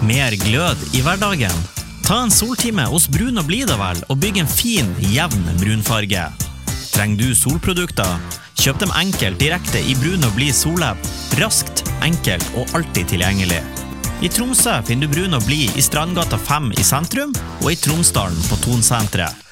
Mer glød i hverdagen. Ta en soltime hos Brun og Blid vel, og bygg en fin, jevn brunfarge. Trenger du solprodukter? Kjøp dem enkelt direkte i Brun og Blid Sollab. Raskt, enkelt og alltid tilgjengelig. I Tromsø finner du Brun og Blid i Strandgata 5 i sentrum, og i Tromsdalen på Tonsenteret.